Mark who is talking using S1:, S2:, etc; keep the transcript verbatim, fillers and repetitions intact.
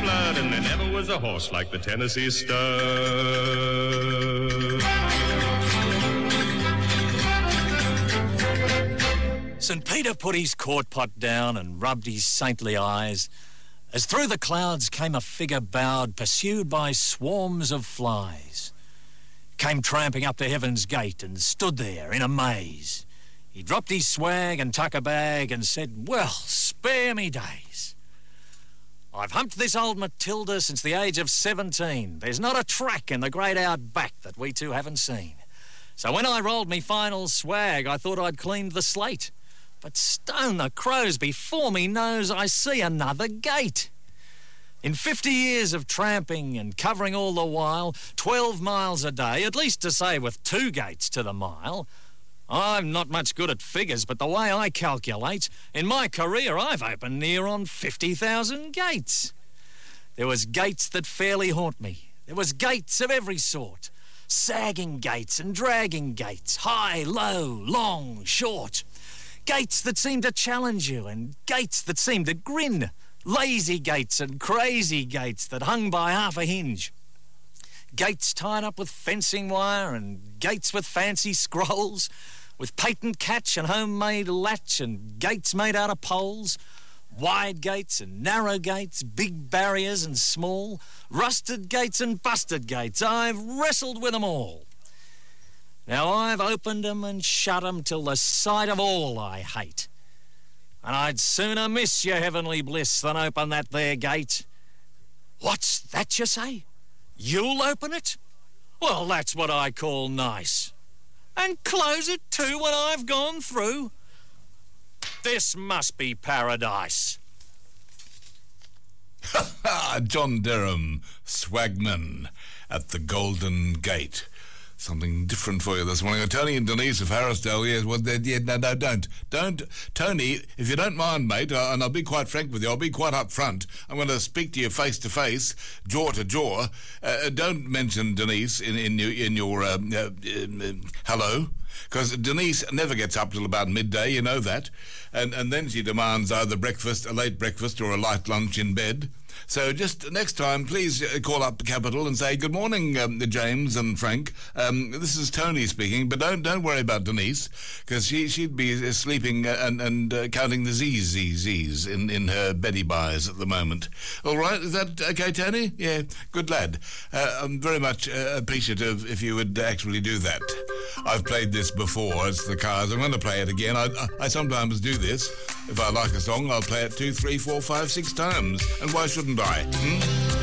S1: blood, and there never was a horse like the Tennessee Stud.
S2: Saint Peter put his quart pot down and rubbed his saintly eyes, as through the clouds came a figure bowed, pursued by swarms of flies. Came tramping up to heaven's gate and stood there in a maze. He dropped his swag and tuck a bag and said, "Well, spare me days. I've humped this old Matilda since the age of seventeen. There's not a track in the great outback that we two haven't seen. So when I rolled me final swag, I thought I'd cleaned the slate. But stone the crows, before me nose I see another gate. In fifty years of tramping and covering all the while, twelve miles a day, at least to say with two gates to the mile, I'm not much good at figures, but the way I calculate, in my career I've opened near on fifty thousand gates. There was gates that fairly haunt me. There was gates of every sort. Sagging gates and dragging gates, high, low, long, short. Gates that seem to challenge you and gates that seem to grin. Lazy gates and crazy gates that hung by half a hinge. Gates tied up with fencing wire and gates with fancy scrolls, with patent catch and homemade latch and gates made out of poles. Wide gates and narrow gates, big barriers and small, rusted gates and busted gates, I've wrestled with them all. Now I've opened 'em and shut 'em till the sight of all I hate. And I'd sooner miss your heavenly bliss than open that there gate. What's that you say? You'll open it? Well, that's what I call nice. And close it too when I've gone through? This must be paradise.
S3: Ha ha! John Derham, swagman at the Golden Gate. Something different for you this morning. Tony and Denise of Harrisdale, yes, well, yeah, no, no, don't. Don't. Tony, if you don't mind, mate, uh, and I'll be quite frank with you, I'll be quite up front. I'm going to speak to you face to face, jaw to jaw. Uh, don't mention Denise in, in your, in your um, uh, um, hello, because Denise never gets up till about midday, you know that. And, and then she demands either breakfast, a late breakfast, or a light lunch in bed. So just next time, please call up Capital and say, good morning, um, James and Frank. Um, this is Tony speaking, but don't don't worry about Denise, because she, she'd be sleeping and, and uh, counting the Z's, Z's, Z's in, in her Betty buys at the moment. All right, is that okay, Tony? Yeah, good lad. Uh, I'm very much uh, appreciative if you would actually do that. I've played this before, it's the Cars. I'm going to play it again. I, I, I sometimes do this. If I like a song, I'll play it two, three, four, five, six times. And why shouldn't I? Hmm?